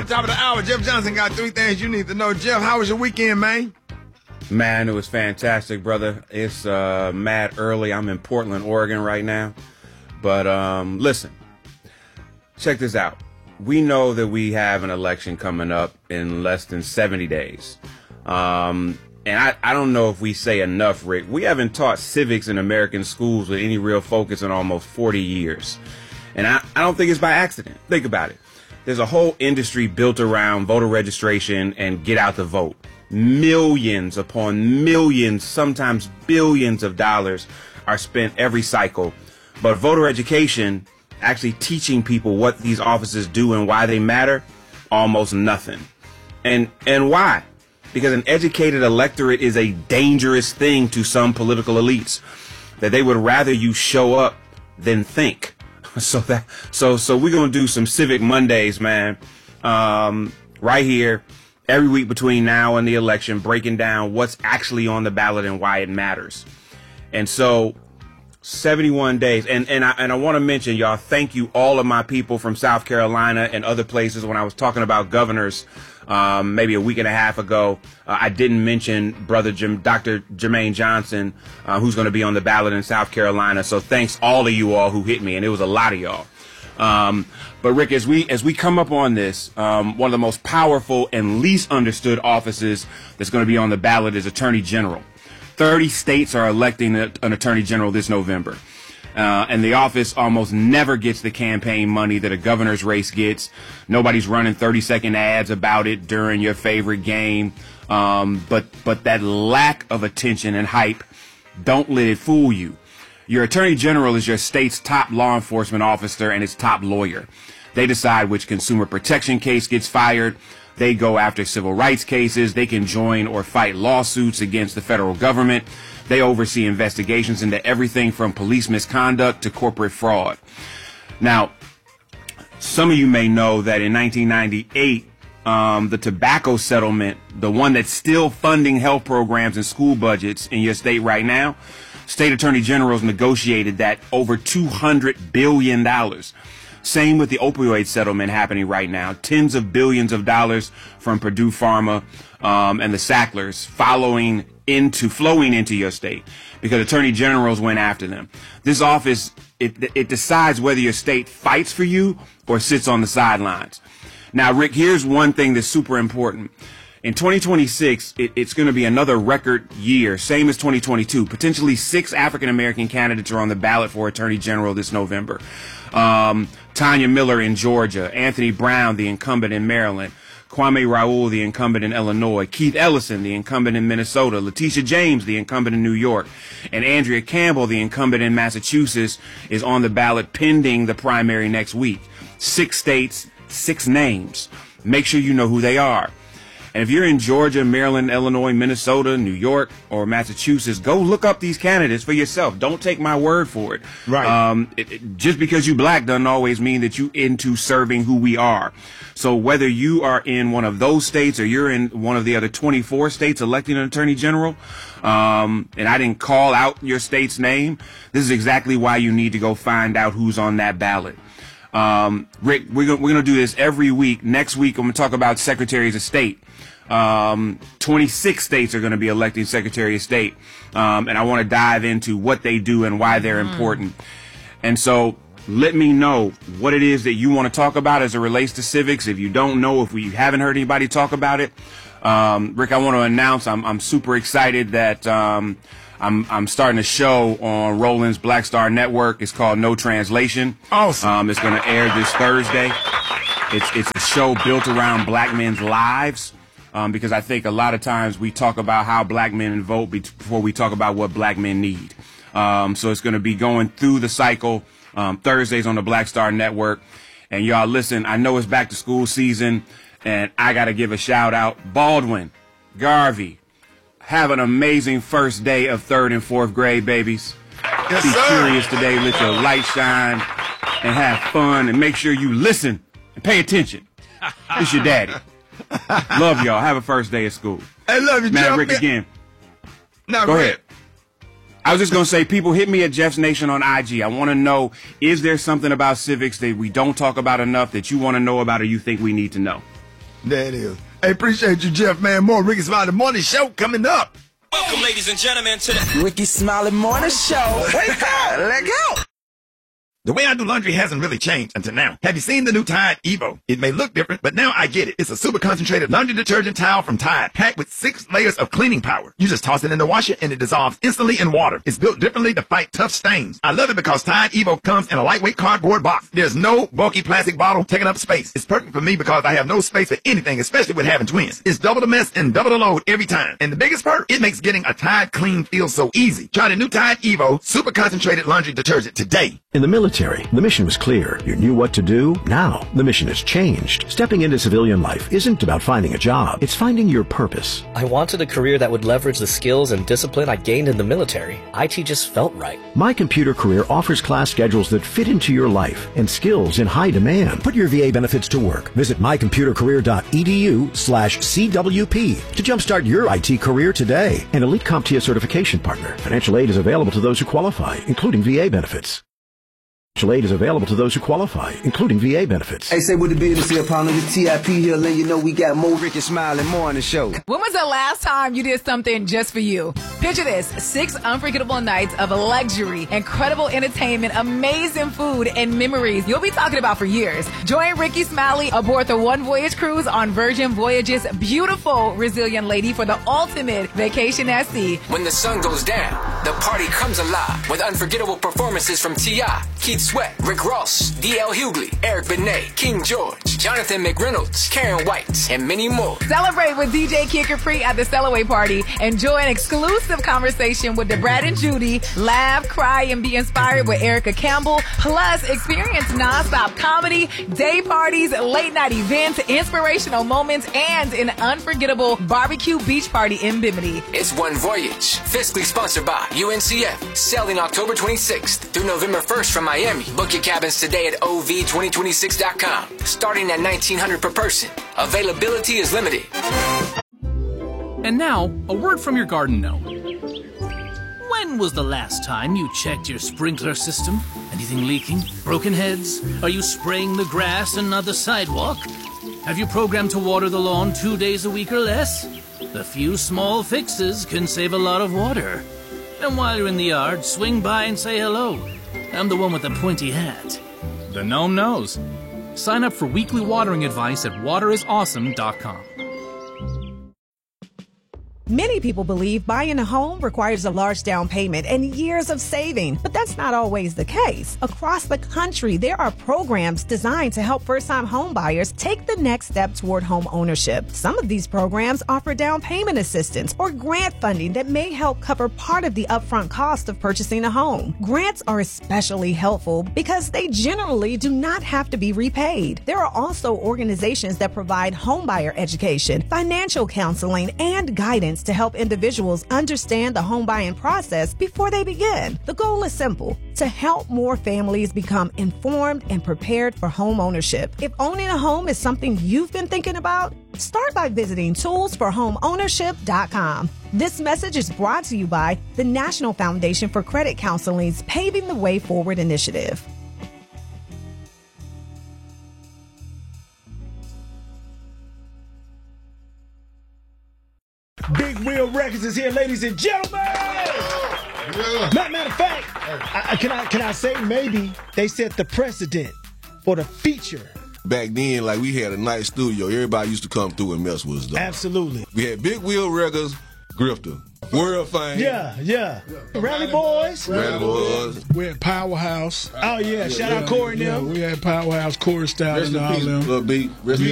on top of the hour. Jeff Johnson got 3 things you need to know. Jeff, how was your weekend, man? Man, it was fantastic, brother. It's mad early. I'm in Portland, Oregon right now. But listen, check this out. We know that we have an election coming up in less than 70 days. And I don't know if we say enough, Rick. We haven't taught civics in American schools with any real focus in almost 40 years. And I don't think it's by accident. Think about it. There's a whole industry built around voter registration and get out the vote. Millions upon millions, sometimes billions of dollars are spent every cycle. But voter education, actually teaching people what these offices do and why they matter, almost nothing. And why? Because an educated electorate is a dangerous thing to some political elites, that they would rather you show up than think. So we're going to do some Civic Mondays, man, right here every week between now and the election, breaking down what's actually on the ballot and why it matters. And so 71 days. And I want to mention, y'all, thank you all of my people from South Carolina and other places. When I was talking about governors maybe a week and a half ago, I didn't mention Dr. Jermaine Johnson, who's going to be on the ballot in South Carolina. So thanks all of you all who hit me, and it was a lot of y'all. But Rick, as we come up on this, one of the most powerful and least understood offices that's going to be on the ballot is Attorney General. 30 states are electing an Attorney General this November. And the office almost never gets the campaign money that a governor's race gets. Nobody's running 30-second ads about it during your favorite game. But that lack of attention and hype, don't let it fool you. Your Attorney General is your state's top law enforcement officer and its top lawyer. They decide which consumer protection case gets fired. They go after civil rights cases. They can join or fight lawsuits against the federal government. They oversee investigations into everything from police misconduct to corporate fraud. Now, some of you may know that in 1998, the tobacco settlement, the one that's still funding health programs and school budgets in your state right now, state attorney generals negotiated that over $200 billion. Same with the opioid settlement happening right now. Tens of billions of dollars from Purdue Pharma and the Sacklers flowing into your state because attorney generals went after them. This office, it decides whether your state fights for you or sits on the sidelines. Now, Rick, here's one thing that's super important. In 2026, it's going to be another record year, same as 2022. Potentially 6 African-American candidates are on the ballot for Attorney General this November. Tanya Miller in Georgia, Anthony Brown, the incumbent in Maryland, Kwame Raoul, the incumbent in Illinois, Keith Ellison, the incumbent in Minnesota, Letitia James, the incumbent in New York, and Andrea Campbell, the incumbent in Massachusetts, is on the ballot pending the primary next week. 6 states, 6 names. Make sure you know who they are. And if you're in Georgia, Maryland, Illinois, Minnesota, New York, or Massachusetts, go look up these candidates for yourself. Don't take my word for it. Right. Just because you black doesn't always mean that you into serving who we are. So whether you are in one of those states or you're in one of the other 24 states electing an attorney general, and I didn't call out your state's name, this is exactly why you need to go find out who's on that ballot. Rick, we're going to do this every week. Next week, I'm going to talk about secretaries of state. 26 states are going to be electing Secretary of State. And I want to dive into what they do and why they're important. And so let me know what it is that you want to talk about as it relates to civics. If you don't know, if we haven't heard anybody talk about it, Rick, I want to announce I'm super excited that I'm starting a show on Roland's Black Star Network. It's called No Translation. Awesome. It's going to air this Thursday. It's a show built around black men's lives. Because I think a lot of times we talk about how black men vote before we talk about what black men need. So it's going to be going through the cycle Thursdays on the Black Star Network. And y'all, listen, I know it's back to school season, and I got to give a shout out. Baldwin, Garvey, have an amazing first day of 3rd and 4th grade, babies. Yes, Be sir. curious today, let your light shine, and have fun, and make sure you listen and pay attention. It's your daddy. Love y'all. Have a first day of school. I love you, Man, Jeff. Rick, again. No, Go ahead. I was just going to say, people, hit me at Jeff's Nation on IG. I want to know, is there something about civics that we don't talk about enough that you want to know about or you think we need to know? There it is. Hey, appreciate you, Jeff, man. More Ricky Smiley Morning Show coming up. Welcome, ladies and gentlemen, to the Ricky Smiley Morning Show. Wake up! Let go! The way I do laundry hasn't really changed until now. Have you seen the new Tide Evo? It may look different, but now I get it. It's a super concentrated laundry detergent towel from Tide, packed with 6 layers of cleaning power. You just toss it in the washer and it dissolves instantly in water. It's built differently to fight tough stains. I love it because Tide Evo comes in a lightweight cardboard box. There's no bulky plastic bottle taking up space. It's perfect for me because I have no space for anything, especially with having twins. It's double the mess and double the load every time. And the biggest perk, it makes getting a Tide clean feel so easy. Try the new Tide Evo super concentrated laundry detergent today. In the military, the mission was clear. You knew what to do. Now, the mission has changed. Stepping into civilian life isn't about finding a job. It's finding your purpose. I wanted a career that would leverage the skills and discipline I gained in the military. IT just felt right. My Computer Career offers class schedules that fit into your life and skills in high demand. Put your VA benefits to work. Visit mycomputercareer.edu/CWP to jumpstart your IT career today. An elite CompTIA certification partner. Financial aid is available to those who qualify, including VA benefits. Financial aid is available to those who qualify, including VA benefits. Hey, say what it be, this is Pound of the TIP here, letting you know we got more Ricky Smiley Morning Show. When was the last time you did something just for you? Picture this, 6 unforgettable nights of luxury, incredible entertainment, amazing food, and memories you'll be talking about for years. Join Ricky Smiley aboard the One Voyage cruise on Virgin Voyage's beautiful Resilient Lady for the ultimate vacation at sea. When the sun goes down, the party comes alive with unforgettable performances from T.I., Keith Sweat, Rick Ross, D.L. Hughley, Eric Benet, King George, Jonathan McReynolds, Karen White, and many more. Celebrate with DJ Kid Capri at the Cellaway Party. Enjoy an exclusive conversation with the Brad and Judy. Laugh, cry, and be inspired with Erica Campbell. Plus, experience nonstop comedy, day parties, late night events, inspirational moments, and an unforgettable barbecue beach party in Bimini. It's One Voyage, fiscally sponsored by UNCF, sailing October 26th through November 1st from Miami. Book your cabins today at OV2026.com, starting at $1,900 per person. Availability is limited. And now, a word from your garden gnome. When was the last time you checked your sprinkler system? Anything leaking? Broken heads? Are you spraying the grass and not the sidewalk? Have you programmed to water the lawn 2 days a week or less? A few small fixes can save a lot of water. And while you're in the yard, swing by and say hello. I'm the one with the pointy hat. The gnome knows. Sign up for weekly watering advice at waterisawesome.com. Many people believe buying a home requires a large down payment and years of saving, but that's not always the case. Across the country, there are programs designed to help first-time home buyers take the next step toward home ownership. Some of these programs offer down payment assistance or grant funding that may help cover part of the upfront cost of purchasing a home. Grants are especially helpful because they generally do not have to be repaid. There are also organizations that provide homebuyer education, financial counseling, and guidance to help individuals understand the home buying process before they begin. The goal is simple: to help more families become informed and prepared for home ownership. If owning a home is something you've been thinking about, start by visiting toolsforhomeownership.com. This message is brought to you by the National Foundation for Credit Counseling's Paving the Way Forward initiative. Big Wheel Records is here, ladies and gentlemen. Matter of fact, can I say maybe they set the precedent for the feature. Back then, like, we had a nice studio. Everybody used to come through and mess with us, though. Absolutely. We had Big Wheel Records, Grifter, World Fame. Yeah. Rally Boys. We had Powerhouse. Oh, yeah. Shout out Corey and them. We had Powerhouse, Corey Style, and all them. Lil B.